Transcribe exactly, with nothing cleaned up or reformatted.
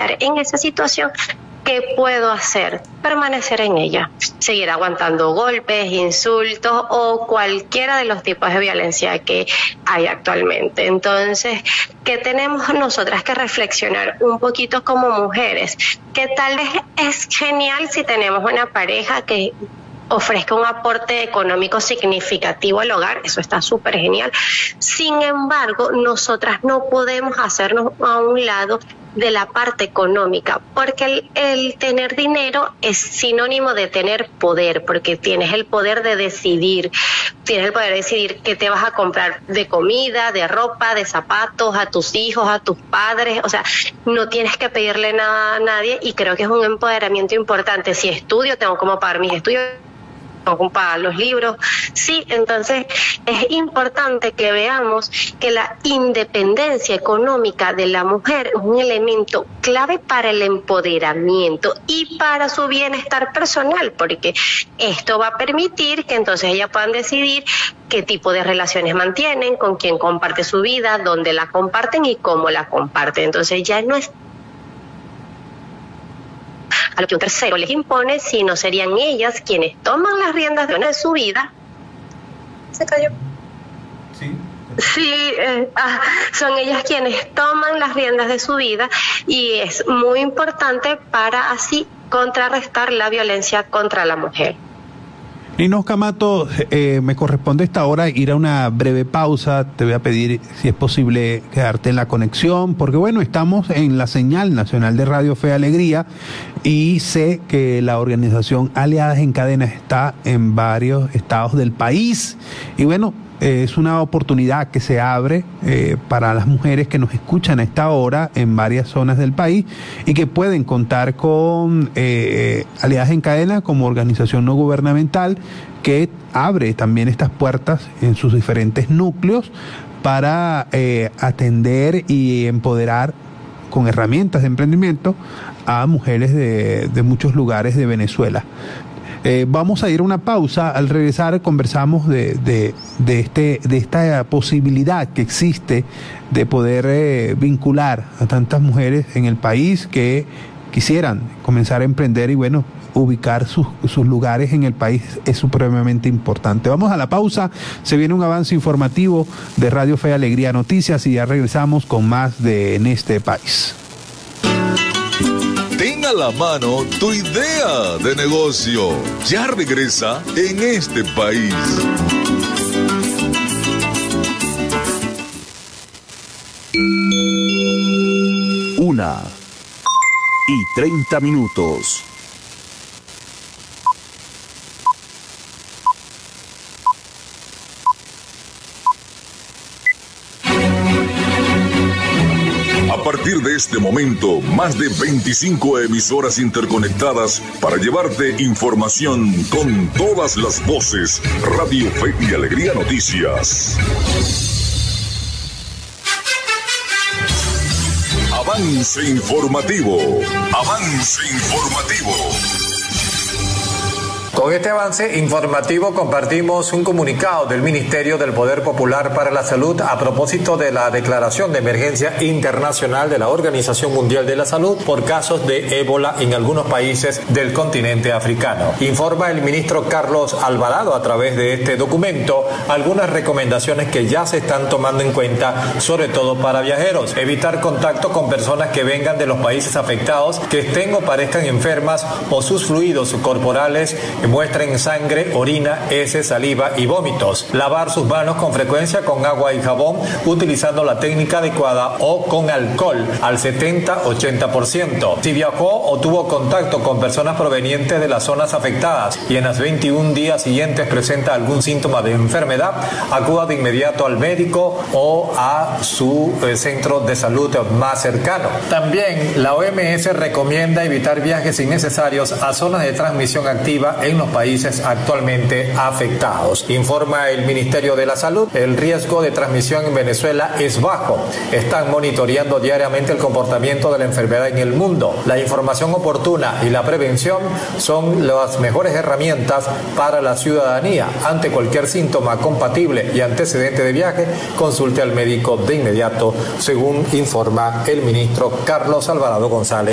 estar en esa situación, ¿qué puedo hacer? Permanecer en ella, seguir aguantando golpes, insultos o cualquiera de los tipos de violencia que hay actualmente. Entonces, ¿qué tenemos nosotras que reflexionar un poquito como mujeres? Que tal vez es genial si tenemos una pareja que ofrezca un aporte económico significativo al hogar, eso está súper genial. Sin embargo, nosotras no podemos hacernos a un lado de la parte económica, porque el, el tener dinero es sinónimo de tener poder, porque tienes el poder de decidir, tienes el poder de decidir qué te vas a comprar de comida, de ropa, de zapatos, a tus hijos, a tus padres, o sea, no tienes que pedirle nada a nadie, y creo que es un empoderamiento importante. Si estudio, tengo como pagar mis estudios, para los libros, sí, entonces es importante que veamos que la independencia económica de la mujer es un elemento clave para el empoderamiento y para su bienestar personal, porque esto va a permitir que entonces ellas puedan decidir qué tipo de relaciones mantienen, con quién comparte su vida, dónde la comparten y cómo la comparten. Entonces ya no es a lo que un tercero les impone, sino serían ellas quienes toman las riendas de, una de su vida. Se cayó. Sí. Sí, eh, ah, son ellas quienes toman las riendas de su vida, y es muy importante para así contrarrestar la violencia contra la mujer. Ninosca Mato, eh, me corresponde esta hora ir a una breve pausa. Te voy a pedir si es posible quedarte en la conexión, porque bueno, estamos en la señal nacional de Radio Fe y Alegría, y sé que la organización Aliadas en Cadena está en varios estados del país, y bueno, eh, es una oportunidad que se abre eh, para las mujeres que nos escuchan a esta hora en varias zonas del país, y que pueden contar con eh, Aliadas en Cadena como organización no gubernamental que abre también estas puertas en sus diferentes núcleos para eh, atender y empoderar con herramientas de emprendimiento a mujeres de, de muchos lugares de Venezuela. Eh, vamos a ir a una pausa. Al regresar conversamos de, de, de, este, de esta posibilidad que existe de poder eh, vincular a tantas mujeres en el país que quisieran comenzar a emprender, y bueno, ubicar sus, sus lugares en el país es supremamente importante. Vamos a la pausa, se viene un avance informativo de Radio Fe y Alegría Noticias, y ya regresamos con más de En este País. Ten a la mano tu idea de negocio. Ya regresa En este País. Una y treinta minutos. A partir de este momento, más de veinticinco emisoras interconectadas para llevarte información con todas las voces. Radio Fe y Alegría Noticias. Avance informativo. Avance informativo. Con este avance informativo compartimos un comunicado del Ministerio del Poder Popular para la Salud a propósito de la declaración de emergencia internacional de la Organización Mundial de la Salud por casos de ébola en algunos países del continente africano. Informa el ministro Carlos Alvarado a través de este documento algunas recomendaciones que ya se están tomando en cuenta, sobre todo para viajeros. Evitar contacto con personas que vengan de los países afectados, que estén o parezcan enfermas o sus fluidos corporales muestren sangre, orina, heces, saliva y vómitos. Lavar sus manos con frecuencia con agua y jabón utilizando la técnica adecuada o con alcohol al setenta a ochenta por ciento. Si viajó o tuvo contacto con personas provenientes de las zonas afectadas y en los veintiún días siguientes presenta algún síntoma de enfermedad, acuda de inmediato al médico o a su eh, centro de salud más cercano. También la O M S recomienda evitar viajes innecesarios a zonas de transmisión activa en los países actualmente afectados. Informa el Ministerio de la Salud, el riesgo de transmisión en Venezuela es bajo. Están monitoreando diariamente el comportamiento de la enfermedad en el mundo. La información oportuna y la prevención son las mejores herramientas para la ciudadanía. Ante cualquier síntoma compatible y antecedente de viaje, consulte al médico de inmediato, según informa el ministro Carlos Alvarado González.